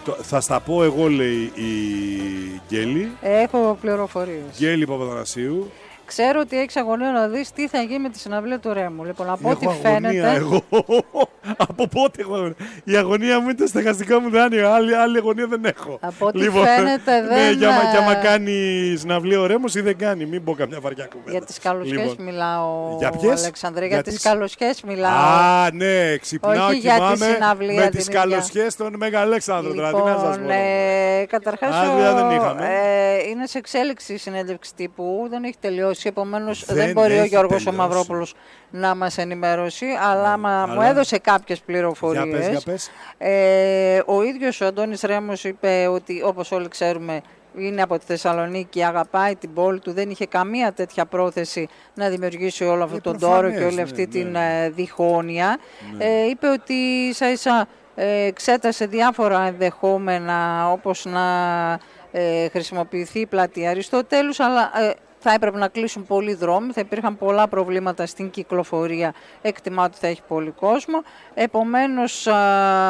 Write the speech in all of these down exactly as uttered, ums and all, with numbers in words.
το, θα στα πω εγώ, λέει η Γκέλη. Έχω πληροφορίες. Γκέλη Παπαθανασίου. Ξέρω ότι έχεις αγωνία να δεις τι θα γίνει με τη συναυλία του Ρέμου. Λοιπόν, από ό,τι φαίνεται. Εγώ. Από πότε έχω αγωνία. Η αγωνία μου είναι τα στεγαστικά μου δάνεια. Άλλη, άλλη αγωνία δεν έχω. Από ό,τι λοιπόν, φαίνεται δεν. Ναι, για άμα κάνει συναυλία ο Ρέμος ή δεν κάνει. Μην πω καμιά βαριά κουβέντα. Για τις καλοσχέσεις λοιπόν, μιλάω. Για ποιες? Αλεξανδρέ, για, για τις τις... καλοσχέσεις μιλάω. Α, ναι, ξυπνάω και κοιμάμαι με τις καλοσχέσεις των Μέγα Αλέξανδρο. Λοιπόν, ε, καταρχάς ε, είναι σε εξέλιξη η συνέντευξη τύπου. Δεν έχει τελειώσει. Επομένως δεν, δεν μπορεί ο Γιώργος τελειώσει. ο Μαυρόπουλος να μας ενημερώσει, αλλά, ναι, αλλά μου έδωσε κάποιες πληροφορίες. Για πες, για πες. Ε, ο ίδιος ο Αντώνης Ρέμος είπε ότι, όπως όλοι ξέρουμε, είναι από τη Θεσσαλονίκη, αγαπάει την πόλη του, δεν είχε καμία τέτοια πρόθεση να δημιουργήσει όλο αυτόν τον τόρο και όλη ναι, αυτή ναι, την ναι. διχόνοια. Ναι. Ε, είπε ότι ίσα ίσα ε, εξέτασε διάφορα ενδεχόμενα, όπως να ε, χρησιμοποιηθεί η πλατεία Αριστοτέλους, αλλά ε, θα έπρεπε να κλείσουν πολλοί δρόμοι, θα υπήρχαν πολλά προβλήματα στην κυκλοφορία, εκτιμά ότι θα έχει πολύ κόσμο. Επομένως, α,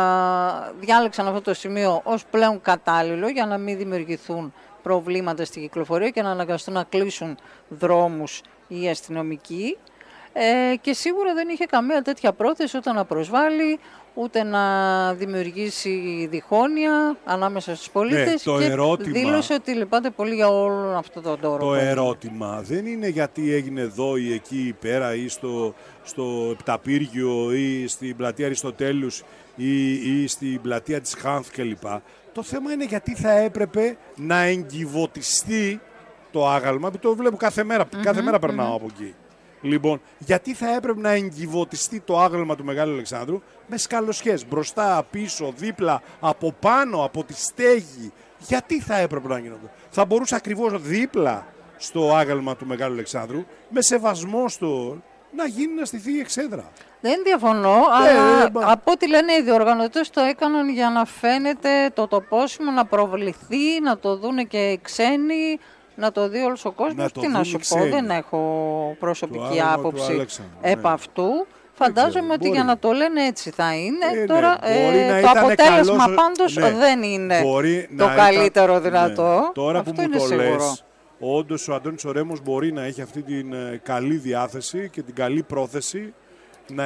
διάλεξαν αυτό το σημείο ως πλέον κατάλληλο για να μην δημιουργηθούν προβλήματα στην κυκλοφορία και να αναγκαστούν να κλείσουν δρόμους οι αστυνομικοί. Ε, και σίγουρα δεν είχε καμία τέτοια πρόθεση ούτε να προσβάλλει, ούτε να δημιουργήσει διχόνοια ανάμεσα στους πολίτες, ναι, και ερώτημα, δήλωσε ότι λυπάται πολύ για όλο αυτό το τόρο. Το ερώτημα δεν είναι γιατί έγινε εδώ ή εκεί πέρα ή στο, στο Επταπύργιο ή στην πλατεία Αριστοτέλους ή, ή στην πλατεία της Χάνθ κλπ. Το θέμα είναι γιατί θα έπρεπε να εγκυβωτιστεί το άγαλμα, που το βλέπω κάθε μέρα, mm-hmm, κάθε μέρα περνάω mm-hmm. από εκεί. Λοιπόν, γιατί θα έπρεπε να εγκυβωτιστεί το άγαλμα του Μεγάλου Αλεξάνδρου με σκαλοσιές μπροστά, πίσω, δίπλα, από πάνω, από τη στέγη. Γιατί θα έπρεπε να γίνονται. Θα μπορούσε ακριβώς δίπλα στο άγαλμα του Μεγάλου Αλεξάνδρου, με σεβασμό στο, να γίνει να στηθεί η εξέδρα. Δεν διαφωνώ, ε, αλλά ε, από ό,τι λένε οι διοργανωτές το έκαναν για να φαίνεται το τοπόσιμο, να προβληθεί, να το δούνε και οι ξένοι, να το δει όλος ο κόσμος. Τι να σου πω, δεν έχω προσωπική άποψη επ' ναι. αυτού. Φαντάζομαι ξέρω, ότι μπορεί. Για να το λένε έτσι θα είναι. Ε, Τώρα ναι, ε, το αποτέλεσμα καλός, πάντως ναι, δεν είναι το καλύτερο ήταν, δυνατό. Ναι. Τώρα αυτό που είναι μου το σίγουρο. Λες, όντως ο Αντώνης ο Ρέμος μπορεί να έχει αυτή την ε, καλή διάθεση και την καλή πρόθεση να,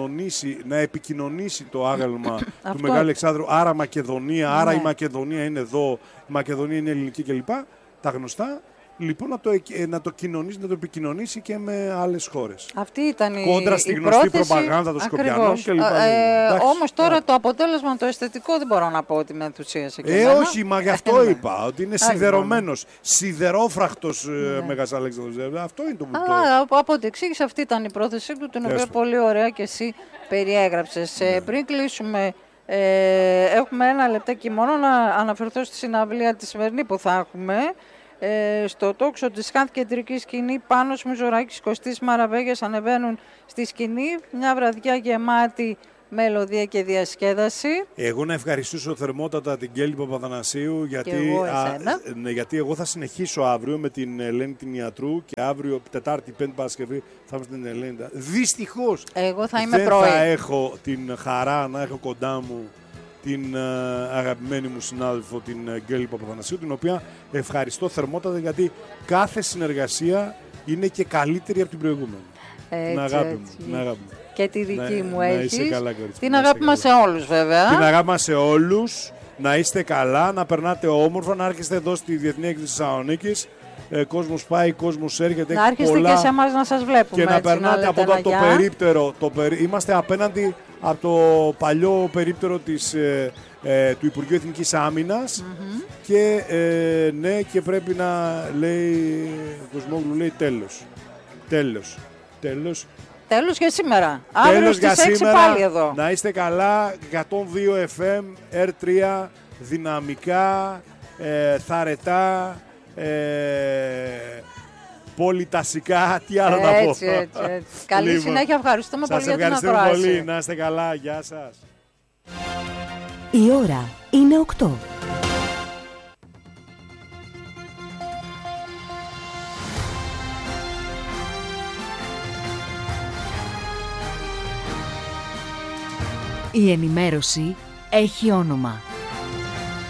να επικοινωνήσει το άγαλμα του Μεγάλου Αλεξάνδρου. Άρα Μακεδονία, ναι. άρα η Μακεδονία είναι εδώ, η Μακεδονία είναι ελληνική κλπ. Τα γνωστά. Λοιπόν, να το, να, το κοινωνήσει, να το επικοινωνήσει και με άλλες χώρες. Αυτή ήταν η κόντρα στη γνωστή πρόθεση, προπαγάνδα των Σκοπιανών κλπ. Ε, Όμως τώρα yeah. το αποτέλεσμα, το αισθητικό, δεν μπορώ να πω ότι με ενθουσίασε. Ε, όχι, μα γι' αυτό είπα, ότι είναι σιδερωμένος, σιδερόφραχτος yeah. Μέγας Αλέξανδρος. Αυτό είναι το που το... Από ό,τι εξήγησε, αυτή ήταν η πρόθεσή του, την οποία πολύ ωραία και εσύ περιέγραψες. Yeah. Ε, πριν κλείσουμε, ε, έχουμε ένα λεπτάκι μόνο να αναφερθώ στη συναυλία τη σημερινή που θα έχουμε. Ε, στο τόξο της Χάνθ κεντρική σκηνή, Πάνος Μουζωράκης, Κωστής Μαραβέγιας ανεβαίνουν στη σκηνή. Μια βραδιά γεμάτη μελωδία και διασκέδαση. Εγώ να ευχαριστήσω θερμότατα την Γκέλη Παπαθανασίου, γιατί, εγώ, α, ναι, γιατί εγώ θα συνεχίσω αύριο με την Ελένη την Ιατρού και αύριο Τετάρτη, Πέμπτη, Παρασκευή θα είμαι στην Ελένη. Δυστυχώς εγώ θα είμαι δεν πρωί. θα έχω την χαρά να έχω κοντά μου την uh, αγαπημένη μου συνάδελφο, την uh, Γκέλη Παπαθανασίου, την οποία ευχαριστώ θερμότατα, γιατί κάθε συνεργασία είναι και καλύτερη από την προηγούμενη. Έτσι, την αγάπη μου, την αγάπη μου. Και τη δική να, μου έχεις. Καλά, την αγάπη μας σε όλους βέβαια. Την αγάπη μας σε όλους. Να είστε καλά, να περνάτε όμορφα, να έρχεστε εδώ στη Διεθνή Έκθεση Θεσσαλονίκης. Ε, κόσμος πάει, κόσμος έρχεται. Να έρχεστε πολλά... και σε εμάς να σας βλέπουμε. Και έτσι, να περνάτε να από εδώ το περίπτερο. Το περί... Είμαστε απέναντι από το παλιό περίπτερο της, ε, ε, του Υπουργείου Εθνικής Άμυνας. Mm-hmm. Και ε, ναι, και πρέπει να λέει ο Κοσμόγλου, λέει τέλος. Τέλος. Τέλος. Τέλος για σήμερα. Αύριο στις έξι πάλι εδώ. Να είστε καλά. εκατόν δύο εφ εμ, αρ τρία, δυναμικά, ε, θαρετά. Ε, πολυτασικά, τι άλλο έτσι, να πω. Έτσι, έτσι. Καλή λοιπόν, συνέχεια, ευχαριστούμε πολύ για την ακρόαση. Σας ευχαριστούμε πολύ, να είστε καλά, γεια σας. Η ώρα είναι οκτώ. Η ενημέρωση έχει όνομα.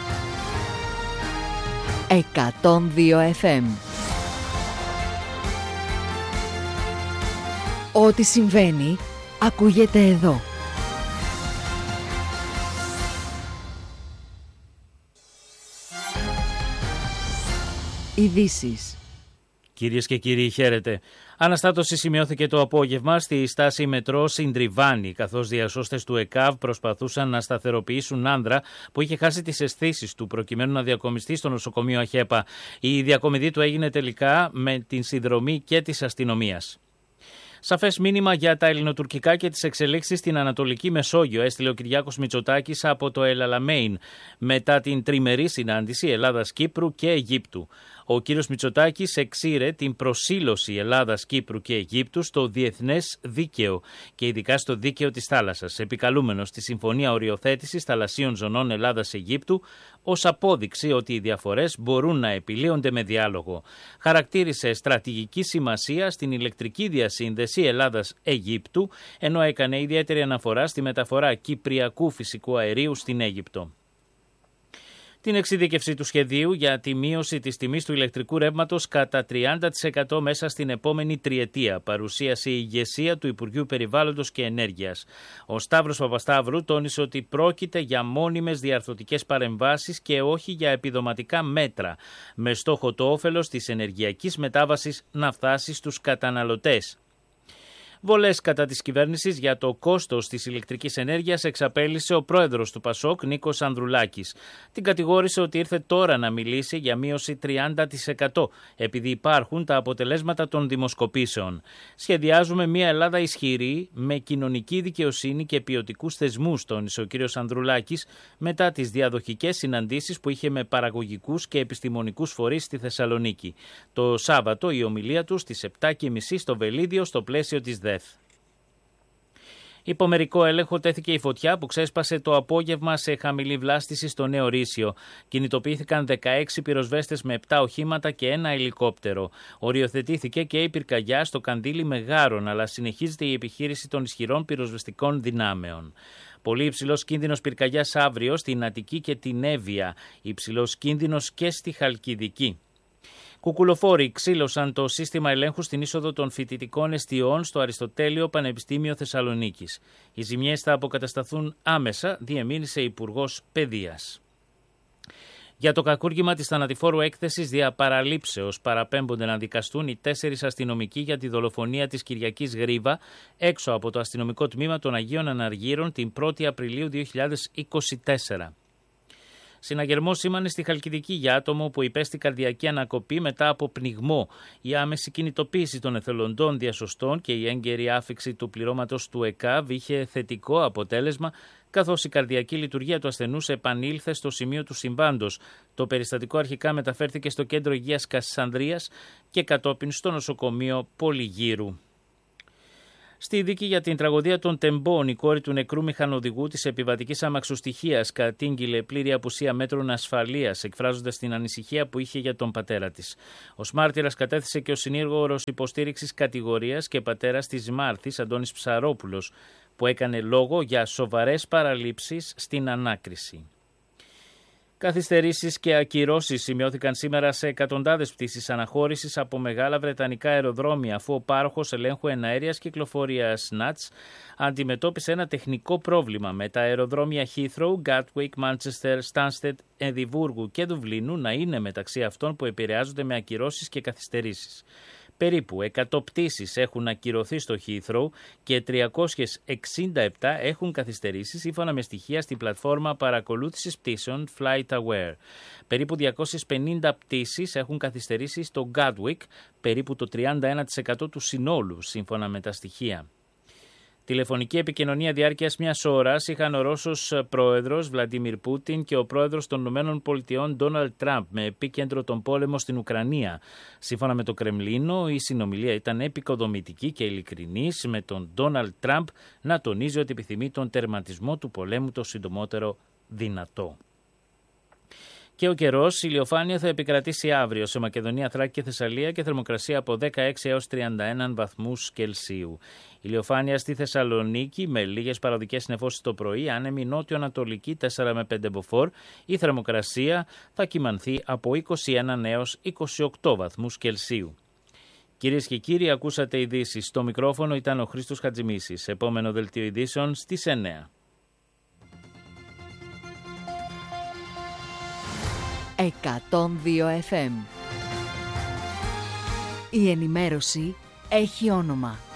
εκατόν δύο εφ εμ. Ό,τι συμβαίνει, ακούγεται εδώ. Ειδήσεις. Κυρίες και κύριοι, χαίρετε. Αναστάτωση σημειώθηκε το απόγευμα στη στάση μετρό Συντριβάνη, καθώς διασώστες του ΕΚΑΒ προσπαθούσαν να σταθεροποιήσουν άνδρα που είχε χάσει τις αισθήσεις του προκειμένου να διακομιστεί στο νοσοκομείο Αχέπα. Η διακομιδή του έγινε τελικά με την συνδρομή και της αστυνομίας. Σαφές μήνυμα για τα ελληνοτουρκικά και τις εξελίξεις στην Ανατολική Μεσόγειο έστειλε ο Κυριάκος Μητσοτάκης από το El Alamein μετά την τριμερή συνάντηση Ελλάδας, Κύπρου και Αιγύπτου. Ο κύριος Μητσοτάκης εξήρε την προσήλωση Ελλάδας, Κύπρου και Αιγύπτου στο διεθνές δίκαιο και ειδικά στο δίκαιο της θάλασσας, επικαλούμενος στη Συμφωνία Οριοθέτησης Θαλασσίων Ζωνών Ελλάδας-Αιγύπτου ως απόδειξη ότι οι διαφορές μπορούν να επιλύονται με διάλογο. Χαρακτήρισε στρατηγική σημασία στην ηλεκτρική διασύνδεση Ελλάδας-Αιγύπτου, ενώ έκανε ιδιαίτερη αναφορά στη μεταφορά κυπριακού φυσικού αερίου στην Αίγυπτο. Την εξειδίκευση του σχεδίου για τη μείωση της τιμής του ηλεκτρικού ρεύματος κατά τριάντα τοις εκατό μέσα στην επόμενη τριετία, παρουσίασε η ηγεσία του Υπουργείου Περιβάλλοντος και Ενέργειας. Ο Σταύρος Παπασταύρου τόνισε ότι πρόκειται για μόνιμες διαρθρωτικές παρεμβάσεις και όχι για επιδοματικά μέτρα, με στόχο το όφελος της ενεργειακής μετάβασης να φτάσει στους καταναλωτές. Βολές κατά της κυβέρνησης για το κόστος της ηλεκτρικής ενέργειας εξαπέλυσε ο πρόεδρος του Πασόκ, Νίκος Ανδρουλάκης. Την κατηγόρησε ότι ήρθε τώρα να μιλήσει για μείωση τριάντα τοις εκατό, επειδή υπάρχουν τα αποτελέσματα των δημοσκοπήσεων. Σχεδιάζουμε μια Ελλάδα ισχυρή, με κοινωνική δικαιοσύνη και ποιοτικούς θεσμούς, τόνισε ο κ. Ανδρουλάκης μετά τις διαδοχικές συναντήσεις που είχε με παραγωγικούς και επιστημονικούς φορείς στη Θεσσαλονίκη. Το Σάββατο η ομιλία του στις επτά και μισή στο Βελίδιο στο πλαίσιο της ΔΕΘ. Υπό μερικό έλεγχο τέθηκε η φωτιά που ξέσπασε το απόγευμα σε χαμηλή βλάστηση στο Νέο Ρήσιο. Κινητοποιήθηκαν δεκαέξι πυροσβέστες με επτά οχήματα και ένα ελικόπτερο. Οριοθετήθηκε και η πυρκαγιά στο Καντήλι Μεγάρων, αλλά συνεχίζεται η επιχείρηση των ισχυρών πυροσβεστικών δυνάμεων. Πολύ υψηλός κίνδυνος πυρκαγιάς αύριο στην Αττική και την Εύβοια. Υψηλός κίνδυνος και στη Χαλκιδική. Κουκουλοφόροι ξύλωσαν το σύστημα ελέγχου στην είσοδο των φοιτητικών εστιών στο Αριστοτέλειο Πανεπιστήμιο Θεσσαλονίκης. Οι ζημιές θα αποκατασταθούν άμεσα, διεμήνυσε Υπουργός Παιδείας. Για το κακούργημα της θανατηφόρου έκθεσης δια παραλήψεως παραπέμπονται να δικαστούν οι τέσσερις αστυνομικοί για τη δολοφονία της Κυριακής Γρίβα έξω από το αστυνομικό τμήμα των Αγίων Αναργύρων την πρώτη Απριλίου δύο χιλιάδες είκοσι τέσσερα. Συναγερμός σήμανε στη Χαλκιδική για άτομο που υπέστη καρδιακή ανακοπή μετά από πνιγμό. Η άμεση κινητοποίηση των εθελοντών διασωστών και η έγκαιρη άφιξη του πληρώματος του ΕΚΑΒ είχε θετικό αποτέλεσμα, καθώς η καρδιακή λειτουργία του ασθενούς επανήλθε στο σημείο του συμβάντος. Το περιστατικό αρχικά μεταφέρθηκε στο Κέντρο Υγείας Κασανδρίας και κατόπιν στο νοσοκομείο Πολυγύρου. Στη δίκη για την τραγωδία των Τεμπών, η κόρη του νεκρού μηχανοδηγού της επιβατικής αμαξοστοιχείας κατήγγειλε πλήρη απουσία μέτρων ασφαλείας, εκφράζοντας την ανησυχία που είχε για τον πατέρα της. Ως μάρτυρας κατέθεσε και ο συνήγορος υποστήριξης κατηγορίας και πατέρας της Μάρθης, Αντώνης Ψαρόπουλος, που έκανε λόγο για σοβαρές παραλήψεις στην ανάκριση. Καθυστερήσεις και ακυρώσεις σημειώθηκαν σήμερα σε εκατοντάδες πτήσεις αναχώρησης από μεγάλα βρετανικά αεροδρόμια, αφού ο πάροχος ελέγχου εναέριας κυκλοφορίας νατς αντιμετώπισε ένα τεχνικό πρόβλημα με τα αεροδρόμια Heathrow, Gatwick, Manchester, Stansted, Εδιμβούργου και Δουβλίνου να είναι μεταξύ αυτών που επηρεάζονται με ακυρώσεις και καθυστερήσεις. Περίπου εκατό πτήσεις έχουν ακυρωθεί στο Heathrow και τριακόσιες εξήντα επτά έχουν καθυστερήσει σύμφωνα με στοιχεία στην πλατφόρμα παρακολούθησης πτήσεων FlightAware. Περίπου διακόσιες πενήντα πτήσεις έχουν καθυστερήσει στο Gatwick, περίπου το τριάντα ένα τοις εκατό του συνόλου σύμφωνα με τα στοιχεία. Τηλεφωνική επικοινωνία διάρκειας μιας ώρας είχαν ο Ρώσος πρόεδρος Βλαντίμιρ Πούτιν και ο πρόεδρος των Ηνωμένων Πολιτειών Ντόναλντ Τραμπ με επίκεντρο τον πόλεμο στην Ουκρανία. Σύμφωνα με το Κρεμλίνο, η συνομιλία ήταν επικοδομητική και ειλικρινής, με τον Ντόναλντ Τραμπ να τονίζει ότι επιθυμεί τον τερματισμό του πολέμου το συντομότερο δυνατό. Και ο καιρός, ηλιοφάνεια θα επικρατήσει αύριο σε Μακεδονία, Θράκη και Θεσσαλία και θερμοκρασία από δεκαέξι έως τριάντα ένα βαθμούς Κελσίου. Ηλιοφάνεια στη Θεσσαλονίκη με λίγες παροδικές νεφώσεις το πρωί, άνεμη νότιο-ανατολική τέσσερα με πέντε μποφόρ. Η θερμοκρασία θα κυμανθεί από είκοσι ένα έως είκοσι οκτώ βαθμούς Κελσίου. Κυρίες και κύριοι, ακούσατε ειδήσεις. Στο μικρόφωνο ήταν ο Χρήστος Χατζημίσης. Επόμενο δελτίο ειδήσεων στις εννέα. εκατόν δύο εφ εμ. Η ενημέρωση έχει όνομα.